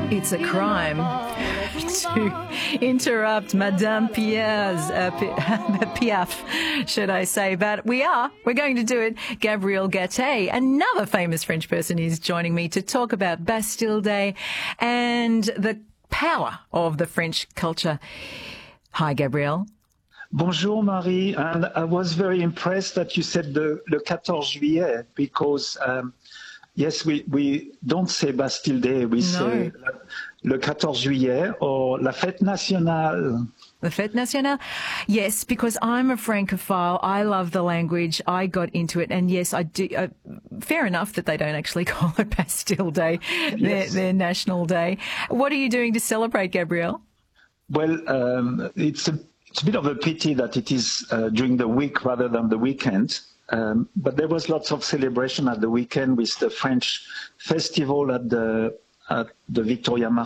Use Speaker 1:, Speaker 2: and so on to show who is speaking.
Speaker 1: It's a crime to interrupt Madame Piaf, should I say. But we're going to do it. Gabriel Gaté, another famous French person, is joining me to talk about Bastille Day and the power of the French culture. Hi, Gabriel.
Speaker 2: Bonjour, Marie. And I was very impressed that you said le 14 juillet because, yes, we don't say Bastille Day. We say le 14 juillet or la Fête Nationale.
Speaker 1: The Fête Nationale? Yes, because I'm a Francophile. I love the language. I got into it. And yes, I do. Fair enough that they don't actually call it Bastille Day, yes, their national day. What are you doing to celebrate, Gabriel?
Speaker 2: Well, it's a bit of a pity that it is during the week rather than the weekend. But there was lots of celebration at the weekend with the French festival at the Victoria